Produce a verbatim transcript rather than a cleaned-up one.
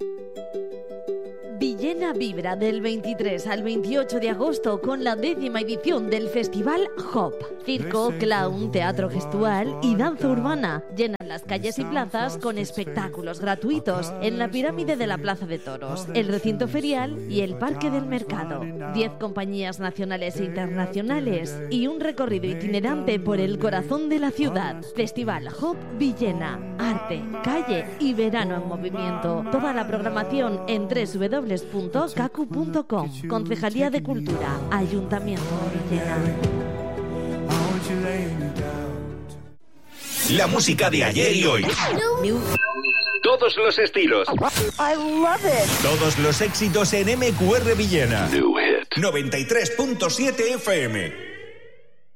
Villena vibra del veintitrés al veintiocho de agosto con la décima edición del Festival Hop. Circo, clown, teatro gestual y danza urbana llenan las calles y plazas con espectáculos gratuitos en la pirámide de la Plaza de Toros, el recinto ferial y el Parque del Mercado. Diez compañías nacionales e internacionales y un recorrido itinerante por el corazón de la ciudad. Festival Hop Villena. Arte, calle y verano en movimiento. Toda la programación en doble u doble u doble u punto cacu punto com. Concejalía de Cultura, Ayuntamiento de Villena. La música de ayer y hoy. Todos los estilos. I love it. Todos los éxitos en M Q R Villena. noventa y tres punto siete F M.